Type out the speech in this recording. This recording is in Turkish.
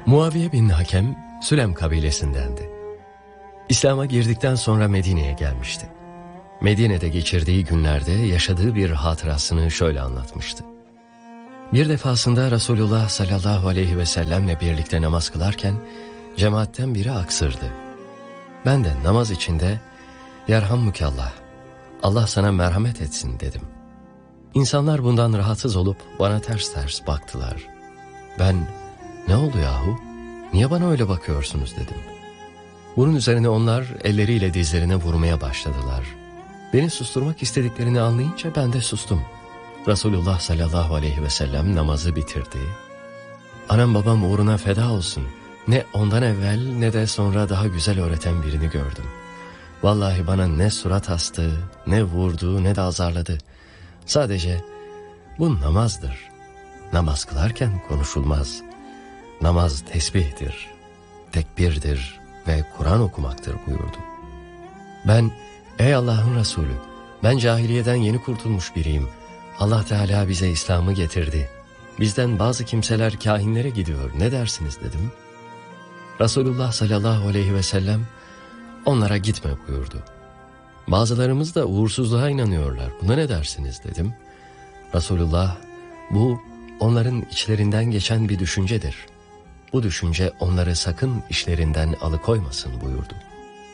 Muaviye bin Hakem, Sülem kabilesindendi. İslam'a girdikten sonra Medine'ye gelmişti. Medine'de geçirdiği günlerde yaşadığı bir hatırasını şöyle anlatmıştı. Bir defasında Resulullah sallallahu aleyhi ve sellemle birlikte namaz kılarken cemaatten biri aksırdı. Ben de namaz içinde "Yerhammükallah, Allah sana merhamet etsin" dedim. İnsanlar bundan rahatsız olup bana ters ters baktılar. Ben "Ne oldu yahu? Niye bana öyle bakıyorsunuz?" dedim. Bunun üzerine onlar elleriyle dizlerine vurmaya başladılar. Beni susturmak istediklerini anlayınca ben de sustum. Resulullah sallallahu aleyhi ve sellem namazı bitirdi. Anam babam uğruna feda olsun. Ne ondan evvel ne de sonra daha güzel öğreten birini gördüm. Vallahi bana ne surat astı, ne vurdu, ne de azarladı. Sadece "Bu namazdır. Namaz kılarken konuşulmaz. Namaz tesbihtir, tekbirdir ve Kur'an okumaktır" buyurdu. Ben "Ey Allah'ın Resulü, ben cahiliyeden yeni kurtulmuş biriyim. Allah Teala bize İslam'ı getirdi. Bizden bazı kimseler kâhinlere gidiyor, ne dersiniz?" dedim. Resulullah sallallahu aleyhi ve sellem "Onlara gitme" buyurdu. "Bazılarımız da uğursuzluğa inanıyorlar, buna ne dersiniz?" dedim. Resulullah "Bu onların içlerinden geçen bir düşüncedir. Bu düşünce onları sakın işlerinden alıkoymasın" buyurdu.